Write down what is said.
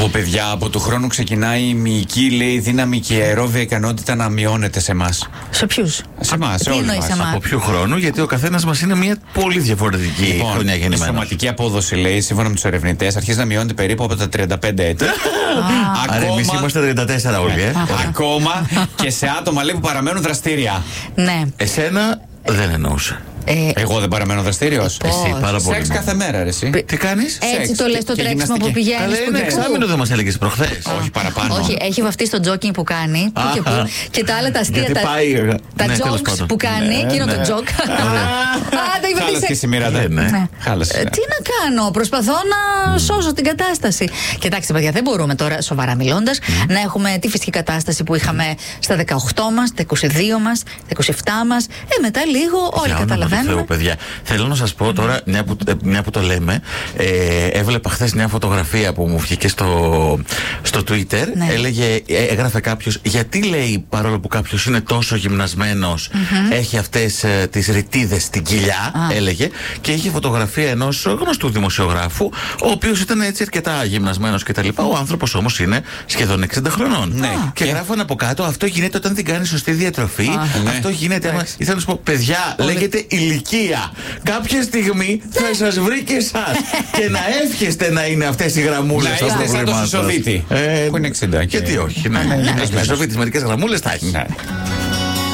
Πω παιδιά, από του χρόνου ξεκινάει η μυϊκή, λέει, δύναμη και η αερόβια ικανότητα να μειώνεται σε εμάς. Σε ποιους? Σε εμάς, σε όλους μας. Από ποιο χρόνο, γιατί ο καθένας μας είναι μια πολύ διαφορετική χρονιά γεννημένος. Η σωματική απόδοση, λέει, σύμφωνα με τους ερευνητές, αρχίζει να μειώνεται περίπου από τα 35 έτη. Άρα εμείς είμαστε 34 όλοι, Ακόμα και σε άτομα, λέει, που παραμένουν δραστήρια. Ναι. Εσένα δεν εννοούσα. Εγώ δεν παραμένω δραστήριος. Εσύ πάρα πολύ. Σεξ κάθε μέρα, ρε, εσύ. Τι κάνεις? Έτσι το λες το τρέξιμο που πηγαίνεις. Καλά, είναι εξάμηνο, δεν μας έλεγες προχθές. Όχι παραπάνω. Όχι, έχει βαφτεί στο τζόκινγκ που κάνει. Και τα άλλα τα αστεία. Τα jokes που κάνει. Εκείνο το joke. Χάλασε και η Μιράντα. Τι να κάνω, προσπαθώ να σώσω την κατάσταση. Κοιτάξτε, παιδιά, δεν μπορούμε τώρα, σοβαρά μιλώντας, να έχουμε τη φυσική κατάσταση που είχαμε στα 18 μας, τα 22 μας, τα 27 μας. Μετά λίγο όλοι καταλαβαίνουμε. Θεού, παιδιά. Θέλω να σας πω τώρα, μια που το λέμε, έβλεπα χθες μια φωτογραφία που μου βγήκε στο Twitter. Ναι. Έγραφε κάποιος, γιατί λέει, παρόλο που κάποιος είναι τόσο γυμνασμένος, έχει αυτές τις ρητίδες στην κοιλιά, έλεγε, και είχε φωτογραφία ενός γνωστού δημοσιογράφου, ο οποίος ήταν έτσι αρκετά γυμνασμένος κτλ. Ο άνθρωπος όμως είναι σχεδόν 60 χρονών. Ναι. Και γράφανε από κάτω, αυτό γίνεται όταν δεν κάνει σωστή διατροφή. Αυτό γίνεται. Ήθελα να σου πω, παιδιά, λέγεται ηλικία. Κάποια στιγμή θα σας βρει και εσάς. Και να εύχεστε να είναι αυτές οι γραμμούλες. Να είστε σαν το Σισοβίτη, που είναι 60. Γιατί όχι, ναι. Ο Σισοβίτης μερικές γραμμούλες θα έχει.